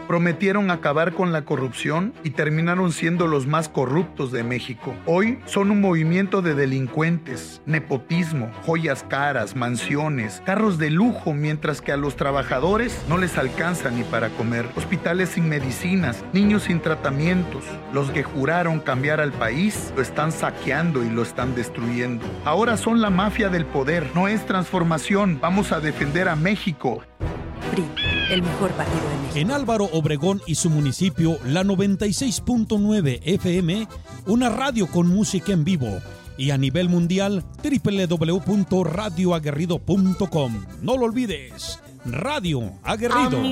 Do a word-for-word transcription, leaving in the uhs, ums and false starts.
Prometieron acabar con la corrupción y terminaron siendo los más corruptos de México. Hoy son un movimiento de delincuentes, nepotismo, joyas caras, mansiones, carros de lujo, mientras que a los trabajadores no les alcanza ni para comer. Hospitales sin medicinas, niños sin tratamientos. Los que juraron cambiar al país lo están saqueando y lo están destruyendo. Ahora son la mafia del poder. No es transformación. Vamos a defender a México. P R I, el mejor partido de México. En Álvaro Obregón y su municipio, la noventa y seis punto nueve F M, una radio con música en vivo. Y a nivel mundial, doble u doble u doble u punto radio aguerrido punto com. No lo olvides, Radio Aguerrido.